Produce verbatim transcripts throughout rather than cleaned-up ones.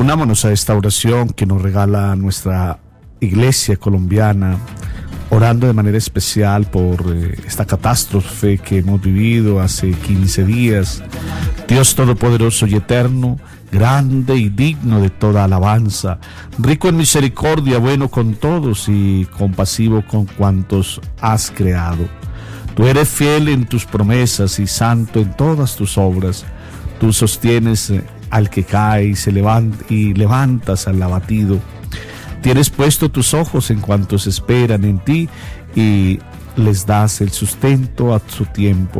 Unámonos a esta oración que nos regala nuestra Iglesia colombiana, orando de manera especial por eh, esta catástrofe que hemos vivido hace quince días. Dios Todopoderoso y Eterno, grande y digno de toda alabanza, rico en misericordia, bueno con todos y compasivo con cuantos has creado. Tú eres fiel en tus promesas y santo en todas tus obras. Tú sostienes al que cae y, se levanta, y levantas al abatido. Tienes puesto tus ojos en cuantos esperan en ti y les das el sustento a su tiempo.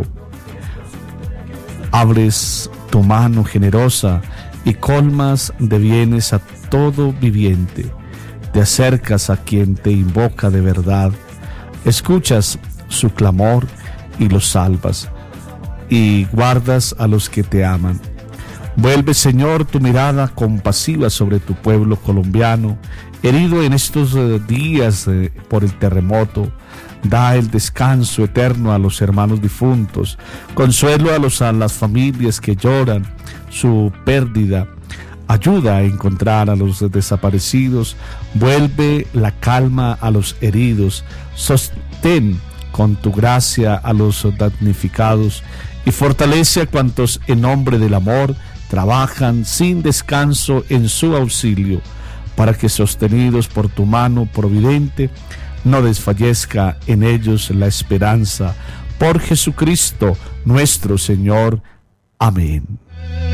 Abres tu mano generosa y colmas de bienes a todo viviente. Te acercas a quien te invoca de verdad. Escuchas su clamor y los salvas, y guardas a los que te aman. Vuelve, Señor, tu mirada compasiva sobre tu pueblo colombiano, herido en estos días eh, por el terremoto. Da el descanso eterno a los hermanos difuntos, consuelo a, los, a las familias que lloran su pérdida, ayuda a encontrar a los desaparecidos, vuelve la calma a los heridos, sostén con tu gracia a los damnificados y fortalece a cuantos en nombre del amor trabajan sin descanso en su auxilio, para que sostenidos por tu mano providente no desfallezca en ellos la esperanza. Por Jesucristo nuestro Señor. Amén.